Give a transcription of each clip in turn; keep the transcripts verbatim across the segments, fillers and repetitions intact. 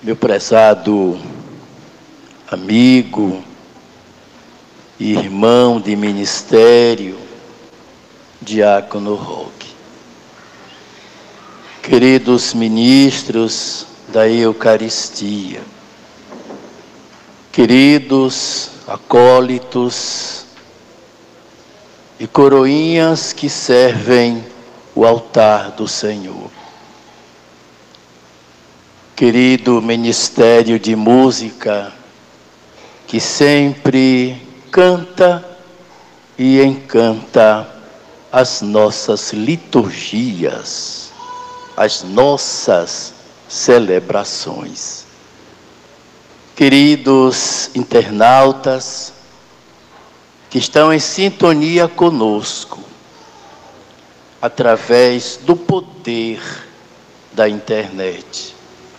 meu prezado amigo e irmão de ministério, Diácono Roque. Queridos ministros da Eucaristia, queridos acólitos e coroinhas que servem o altar do Senhor, querido ministério de música que sempre canta e encanta as nossas liturgias, as nossas celebrações. Queridos internautas que estão em sintonia conosco, através do poder da internet.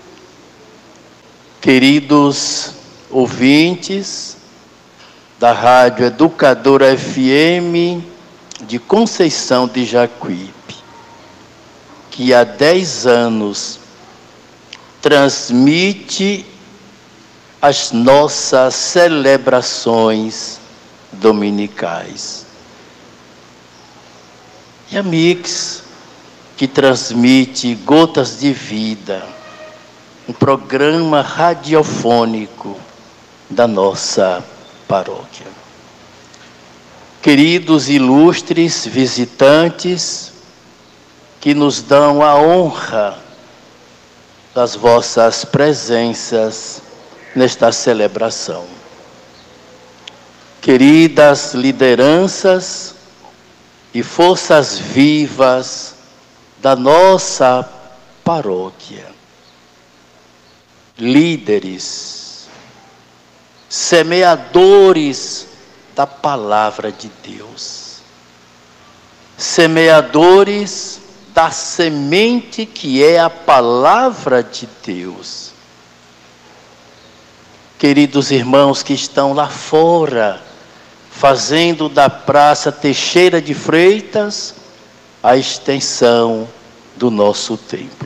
Queridos ouvintes da Rádio Educadora F M de Conceição de Jacuípe, que há dez anos transmite as nossas celebrações dominicais. E a Mix, que transmite Gotas de Vida, um programa radiofônico da nossa paróquia. Queridos ilustres visitantes, que nos dão a honra das vossas presenças nesta celebração. Queridas lideranças e forças vivas da nossa paróquia, líderes, semeadores da palavra de Deus, semeadores da semente que é a palavra de Deus. Queridos irmãos que estão lá fora, fazendo da Praça Teixeira de Freitas a extensão do nosso templo.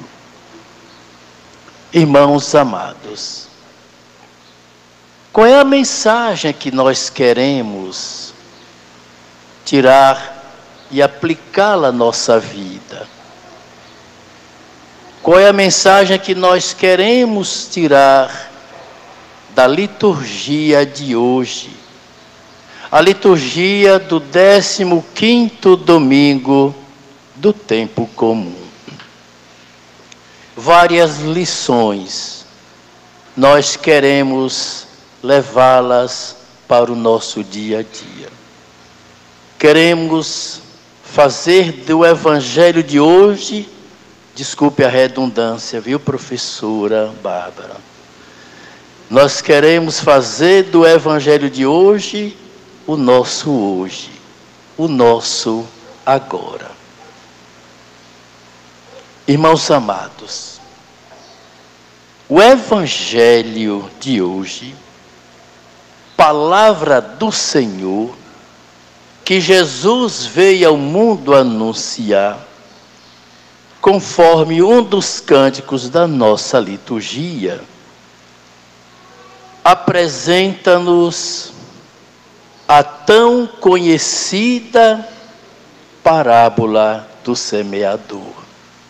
Irmãos amados, qual é a mensagem que nós queremos tirar e aplicá-la à nossa vida? Qual é a mensagem que nós queremos tirar da liturgia de hoje? A liturgia do décimo quinto domingo do tempo comum. Várias lições nós queremos levá-las para o nosso dia a dia. Queremos fazer do evangelho de hoje, desculpe a redundância, viu, professora Bárbara? Nós queremos fazer do evangelho de hoje o nosso hoje, o nosso agora. Irmãos amados, o evangelho de hoje, palavra do Senhor, que Jesus veio ao mundo anunciar, conforme um dos cânticos da nossa liturgia, apresenta-nos a tão conhecida parábola do semeador.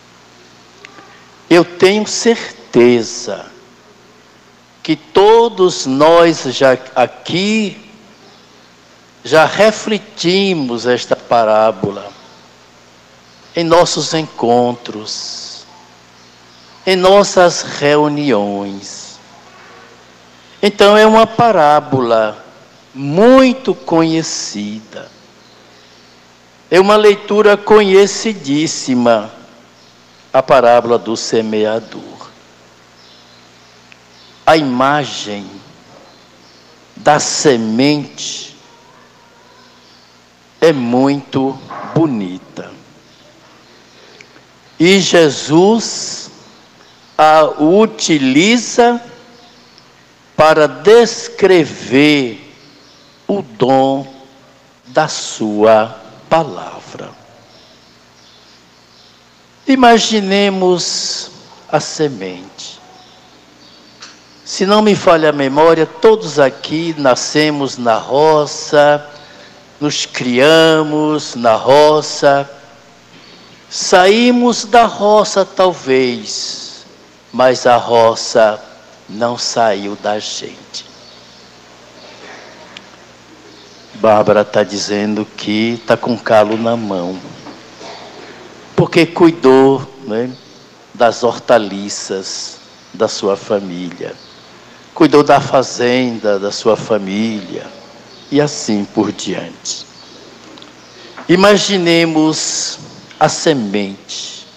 Eu tenho certeza que todos nós já aqui já refletimos esta parábola em nossos encontros, em nossas reuniões. Então é uma parábola muito conhecida. É uma leitura conhecidíssima, a parábola do semeador. A imagem da semente é muito bonita. E Jesus a utiliza para descrever o dom da sua palavra. Imaginemos a semente. Se não me falha a memória, todos aqui nascemos na roça, nos criamos na roça, saímos da roça talvez, mas a roça não saiu da gente. Bárbara está dizendo que está com calo na mão, porque cuidou, né, das hortaliças da sua família, cuidou da fazenda da sua família, e assim por diante. Imaginemos a semente.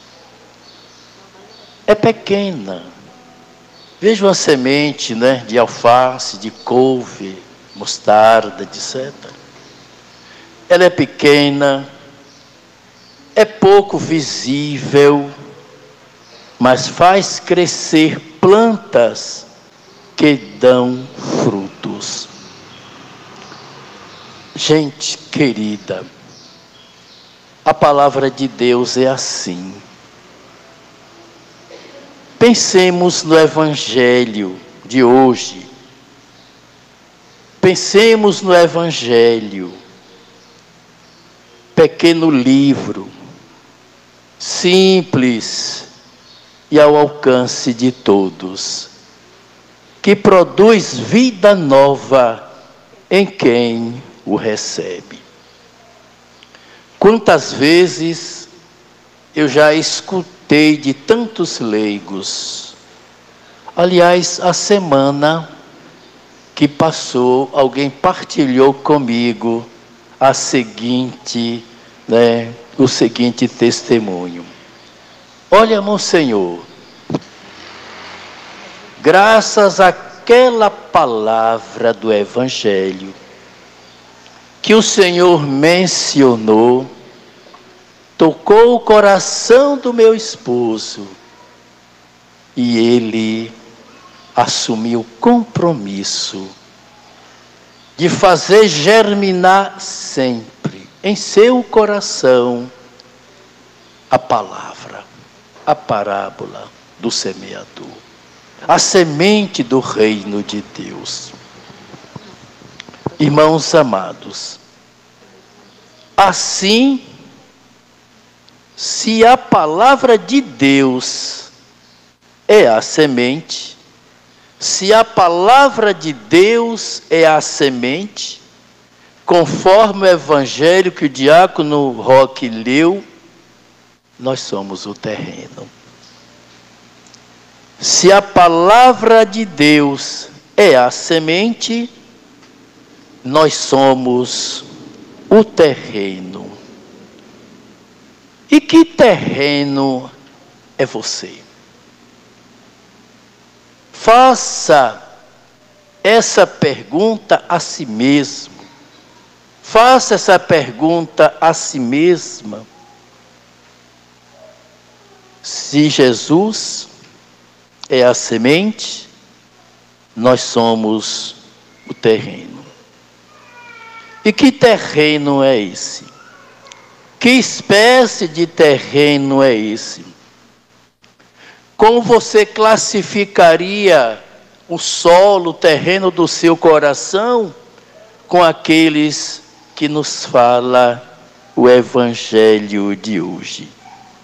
É pequena. Veja uma semente, né, de alface, de couve, mostarda, etcétera. Ela é pequena, é pouco visível, mas faz crescer plantas que dão frutos. Gente querida, a palavra de Deus é assim. Pensemos no Evangelho de hoje. Pensemos no Evangelho. Pequeno livro, simples e ao alcance de todos, que produz vida nova em quem o recebe. Quantas vezes eu já escutei de tantos leigos. Aliás, a semana que passou, alguém partilhou comigo a seguinte, né, o seguinte testemunho. Olha, Monsenhor, graças àquela palavra do Evangelho que o Senhor mencionou, tocou o coração do meu esposo e ele assumiu o compromisso de fazer germinar sempre em seu coração a palavra, a parábola do semeador, a semente do reino de Deus. Irmãos amados, assim, se a palavra de Deus é a semente, se a palavra de Deus é a semente, conforme o evangelho que o diácono Roque leu, nós somos o terreno. Se a palavra de Deus é a semente, nós somos o terreno. E que terreno é você? Faça essa pergunta a si mesmo. Faça essa pergunta a si mesma. Se Jesus é a semente, nós somos o terreno. E que terreno é esse? Que espécie de terreno é esse? Como você classificaria o solo, o terreno do seu coração com aqueles que nos fala o Evangelho de hoje?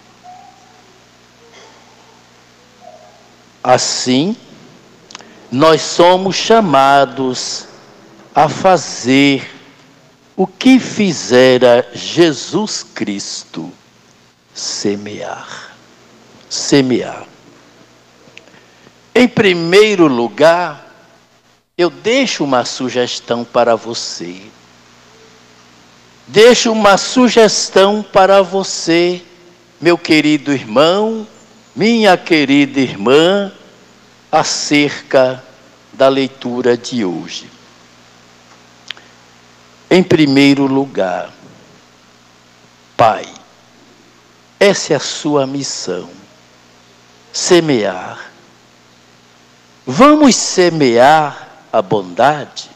Assim, nós somos chamados a fazer o que fizera Jesus Cristo, semear. Semear. Em primeiro lugar, eu deixo uma sugestão para você. Deixo uma sugestão para você, meu querido irmão, minha querida irmã, acerca da leitura de hoje. Em primeiro lugar, Pai, essa é a sua missão, semear. Vamos semear a bondade?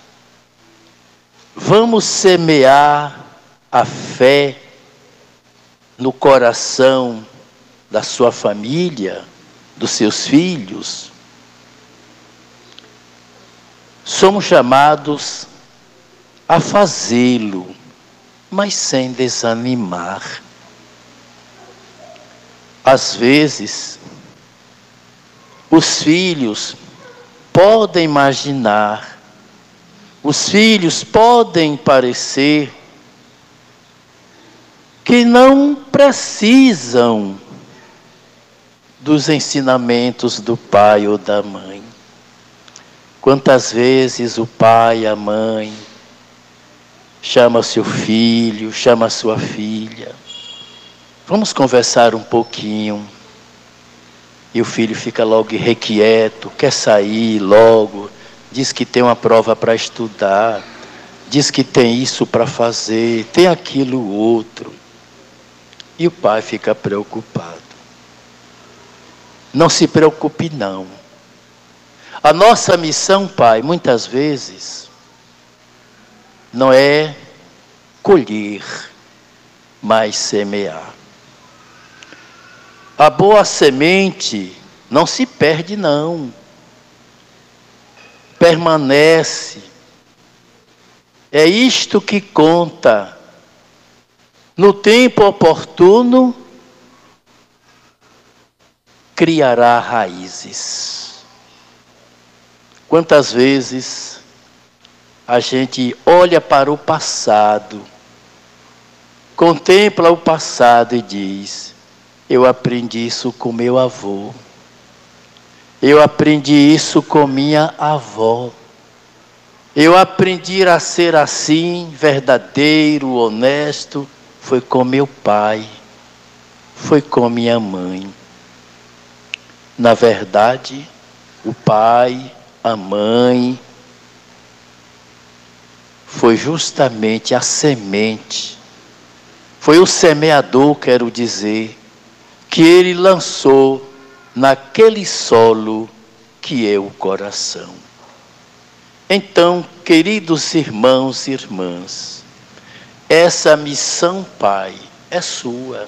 Vamos semear a fé no coração da sua família, dos seus filhos? somos chamados a fazê-lo, mas sem desanimar. Às vezes, os filhos podem imaginar, os filhos podem parecer que não precisam dos ensinamentos do pai ou da mãe. Quantas vezes o pai, a mãe, chama seu filho, chama sua filha. Vamos conversar um pouquinho. E o filho fica logo irrequieto, quer sair logo, diz que tem uma prova para estudar, diz que tem isso para fazer, tem aquilo outro. E o pai fica preocupado. Não se preocupe não. A nossa missão, pai, muitas vezes, não é colher, mas semear. A boa semente não se perde não. Permanece. É isto que conta. No tempo oportuno, criará raízes. Quantas vezes a gente olha para o passado, contempla o passado e diz: eu aprendi isso com meu avô, eu aprendi isso com minha avó, eu aprendi a ser assim, verdadeiro, honesto, foi com meu pai, foi com minha mãe. Na verdade, o pai, a mãe, foi justamente a semente, foi o semeador, quero dizer, que ele lançou naquele solo que é o coração. Então, queridos irmãos e irmãs, essa missão, pai, é sua.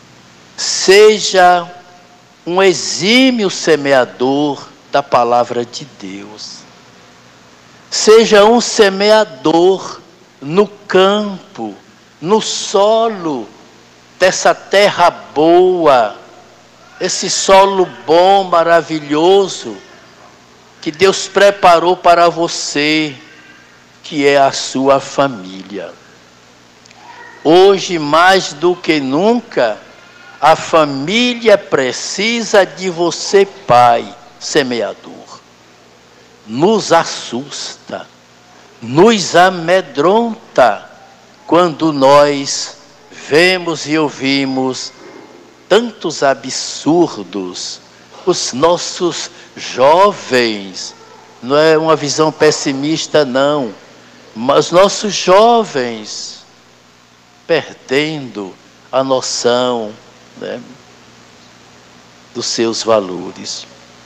Seja um exímio semeador da palavra de Deus. Seja um semeador no campo, no solo dessa terra boa, esse solo bom, maravilhoso, que Deus preparou para você, que é a sua família. Hoje, mais do que nunca, a família precisa de você, pai, semeador. Nos assusta, nos amedronta, quando nós vemos e ouvimos tantos absurdos. Os nossos jovens, não é uma visão pessimista não, mas nossos jovens perdendo a noção, né, dos seus valores.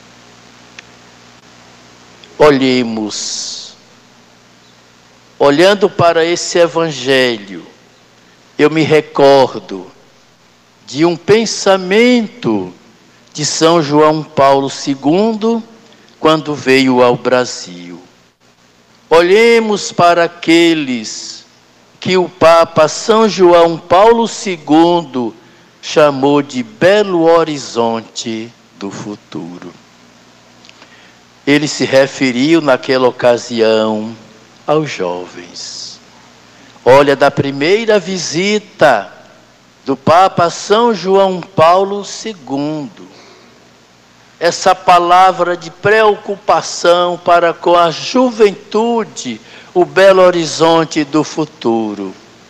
Olhemos, olhando para esse evangelho, eu me recordo de um pensamento de São João Paulo segundo, quando veio ao Brasil. Olhemos para aqueles que o Papa São João Paulo segundo chamou de Belo Horizonte do futuro. Ele se referiu naquela ocasião aos jovens. Olha, da primeira visita do Papa São João Paulo segundo, essa palavra de preocupação para com a juventude, o Belo Horizonte do futuro.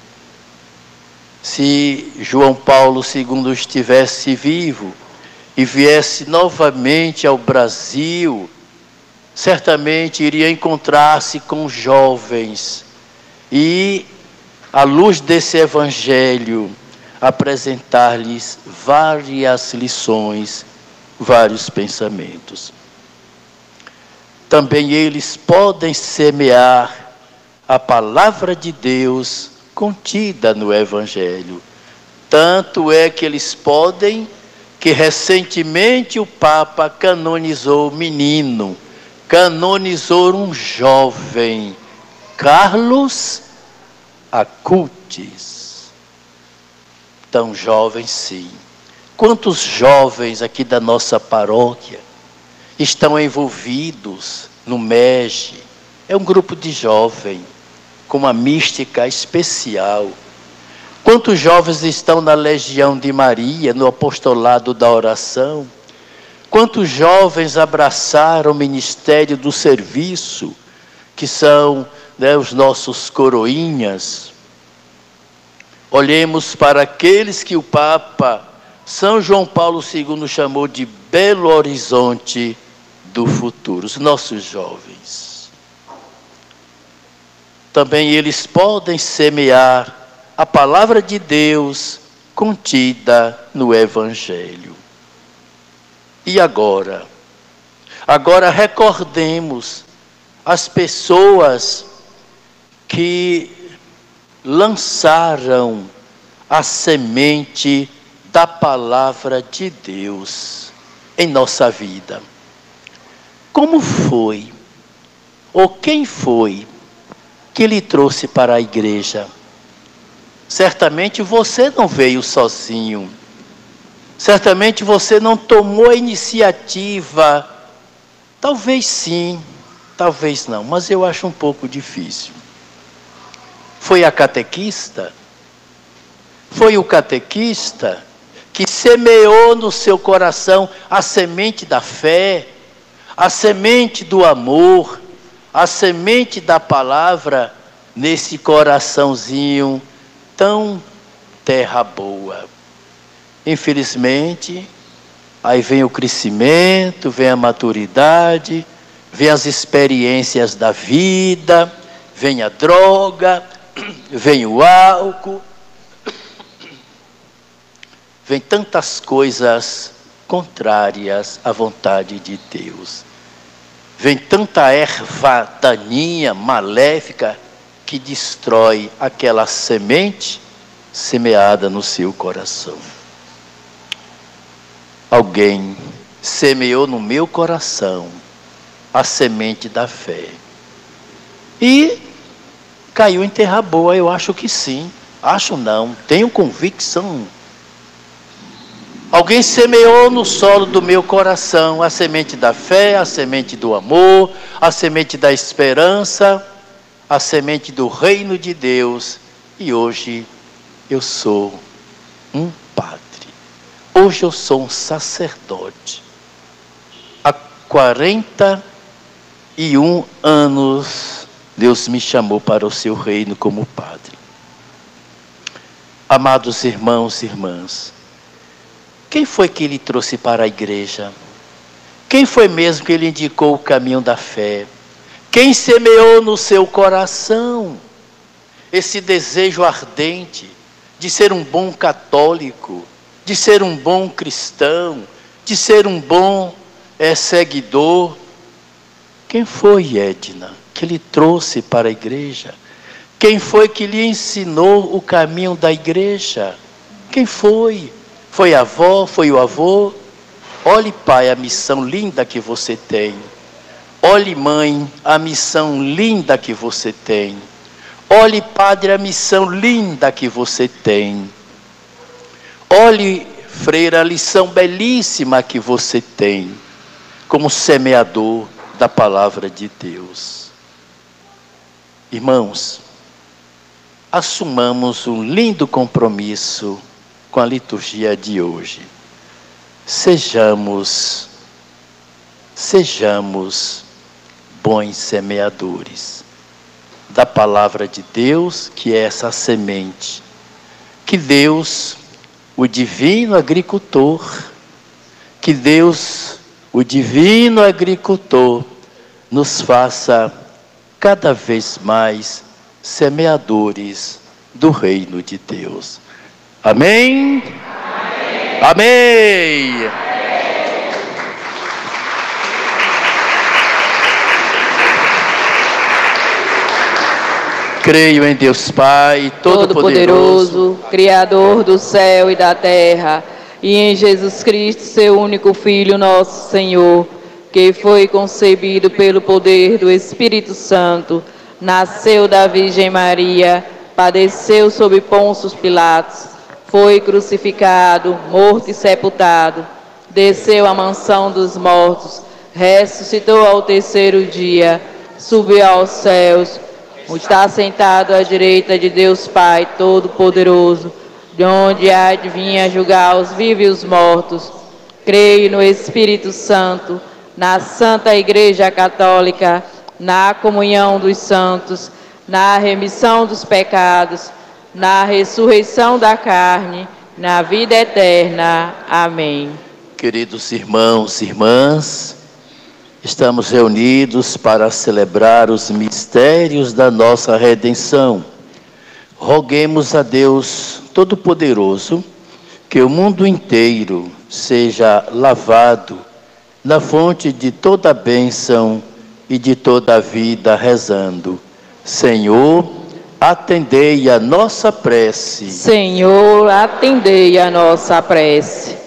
Se João Paulo segundo estivesse vivo e viesse novamente ao Brasil, certamente iria encontrar-se com jovens e, à luz desse evangelho, apresentar-lhes várias lições, vários pensamentos. Também eles podem semear a palavra de Deus contida no evangelho. Tanto é que eles podem, que recentemente o Papa canonizou o menino, canonizou um jovem, Carlos Acutis. Tão jovem, sim. Quantos jovens aqui da nossa paróquia estão envolvidos no M E G? É um grupo de jovens com uma mística especial. Quantos jovens estão na Legião de Maria, no apostolado da oração? Quantos jovens abraçaram o ministério do serviço, que são, né, os nossos coroinhas? Olhemos para aqueles que o Papa São João Paulo segundo chamou de Belo Horizonte do futuro, os nossos jovens. Também eles podem semear a palavra de Deus contida no Evangelho. E agora? Agora recordemos as pessoas que lançaram a semente da palavra de Deus em nossa vida. Como foi? Ou quem foi que lhe trouxe para a igreja? Certamente você não veio sozinho. Certamente você não tomou a iniciativa. Talvez sim, talvez não, mas eu acho um pouco difícil. Foi a catequista? Foi o catequista que semeou no seu coração a semente da fé, a semente do amor, a semente da palavra nesse coraçãozinho tão terra boa. Infelizmente, aí vem o crescimento, vem a maturidade, vem as experiências da vida, vem a droga, vem o álcool, vem tantas coisas contrárias à vontade de Deus. Vem tanta erva daninha, maléfica, que destrói aquela semente semeada no seu coração. Alguém semeou no meu coração a semente da fé. E caiu em terra boa, eu acho que sim. Acho não, tenho convicção. Alguém semeou no solo do meu coração a semente da fé, a semente do amor, a semente da esperança, a semente do reino de Deus. E hoje eu sou um padre. Hoje eu sou um sacerdote. Há quarenta e um anos Deus me chamou para o seu reino como padre. Amados irmãos e irmãs, quem foi que ele trouxe para a igreja? Quem foi mesmo que ele indicou o caminho da fé? Quem semeou no seu coração esse desejo ardente de ser um bom católico, de ser um bom cristão, de ser um bom é, seguidor? Quem foi, Edna, que lhe trouxe para a igreja? Quem foi que lhe ensinou o caminho da igreja? Quem foi? Foi a avó? Foi o avô? Olhe, pai, a missão linda que você tem. Olhe, mãe, a missão linda que você tem. Olhe, padre, a missão linda que você tem. Olhe, freira, a lição belíssima que você tem como semeador da palavra de Deus. Irmãos, assumamos um lindo compromisso com a liturgia de hoje. Sejamos, sejamos bons semeadores da palavra de Deus, que é essa semente. Que Deus, o divino agricultor, que Deus, o divino agricultor, nos faça cada vez mais semeadores do reino de Deus. Amém? Amém. Amém. Creio em Deus Pai, Todo-Poderoso, Criador do céu e da terra, e em Jesus Cristo, seu único Filho, nosso Senhor, que foi concebido pelo poder do Espírito Santo, nasceu da Virgem Maria, padeceu sob Pôncio Pilatos, foi crucificado, morto e sepultado, desceu à mansão dos mortos, ressuscitou ao terceiro dia, subiu aos céus, está sentado à direita de Deus Pai Todo-Poderoso, de onde há de vir a julgar os vivos e os mortos. Creio no Espírito Santo, na Santa Igreja Católica, na comunhão dos santos, na remissão dos pecados, na ressurreição da carne, na vida eterna. Amém. Queridos irmãos e irmãs, estamos reunidos para celebrar os mistérios da nossa redenção. Roguemos a Deus Todo-Poderoso que o mundo inteiro seja lavado na fonte de toda a bênção e de toda a vida, rezando: Senhor, atendei a nossa prece. Senhor, atendei a nossa prece.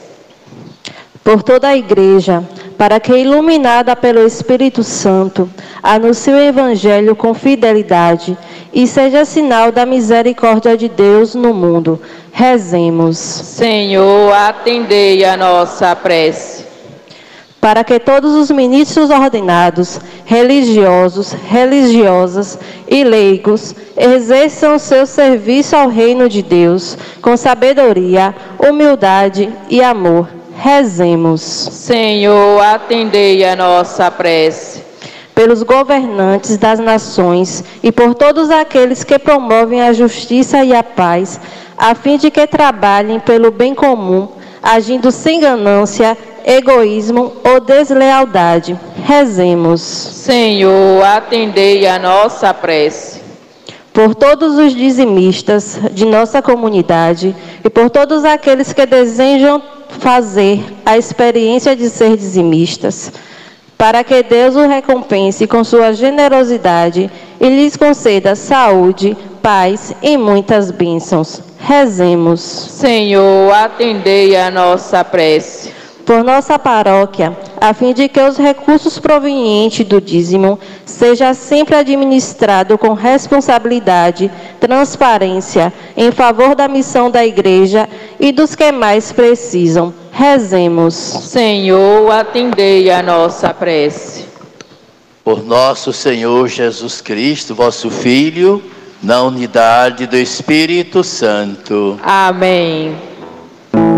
Por toda a Igreja, para que, iluminada pelo Espírito Santo, anuncie o Evangelho com fidelidade e seja sinal da misericórdia de Deus no mundo. Rezemos. Senhor, atendei a nossa prece. Para que todos os ministros ordenados, religiosos, religiosas e leigos exerçam seu serviço ao reino de Deus com sabedoria, humildade e amor. Rezemos. Senhor, atendei a nossa prece. Pelos governantes das nações e por todos aqueles que promovem a justiça e a paz, a fim de que trabalhem pelo bem comum, agindo sem ganância, egoísmo ou deslealdade. Rezemos. Senhor, atendei a nossa prece. Por todos os dizimistas de nossa comunidade e por todos aqueles que desejam fazer a experiência de ser dizimistas, para que Deus o recompense com sua generosidade e lhes conceda saúde, paz e muitas bênçãos. Rezemos. Senhor, atendei a nossa prece. Por nossa paróquia, a fim de que os recursos provenientes do dízimo seja sempre administrado com responsabilidade, transparência, em favor da missão da Igreja e dos que mais precisam. Rezemos. Senhor, atendei a nossa prece. Por nosso Senhor Jesus Cristo, vosso Filho, na unidade do Espírito Santo. Amém.